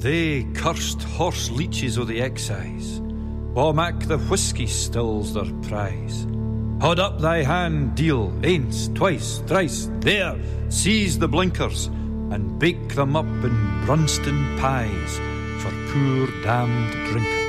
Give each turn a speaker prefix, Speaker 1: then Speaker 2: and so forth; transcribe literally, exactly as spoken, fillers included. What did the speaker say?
Speaker 1: They cursed horse leeches o' the excise, wha mak the whisky stills their prize. Haud up thy hand, deal, ance, twice, thrice, there, seize the blinkers, and bake them up in Brunston pies for poor damned drinkers.